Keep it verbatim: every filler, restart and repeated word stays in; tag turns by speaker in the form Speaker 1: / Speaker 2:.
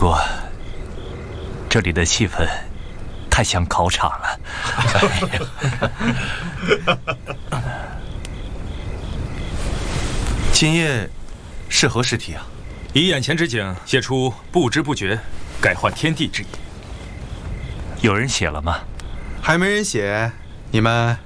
Speaker 1: 过这里的气氛太像考场了。
Speaker 2: 今夜是何时题啊？
Speaker 3: 以眼前之景写出不知不觉，改换天地之意。
Speaker 1: 有人写了吗？
Speaker 2: 还没人写，你们